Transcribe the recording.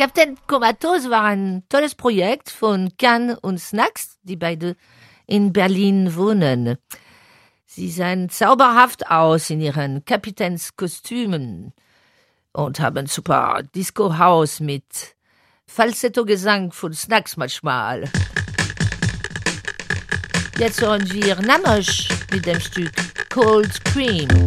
Captain Comatose war ein tolles Projekt von Can und Snacks, die beide in Berlin wohnen. Sie sehen zauberhaft aus in ihren Kapitänskostümen und haben super Disco-House mit Falsetto-Gesang von Snacks manchmal. Jetzt hören wir Namosh mit dem Stück Cold Cream.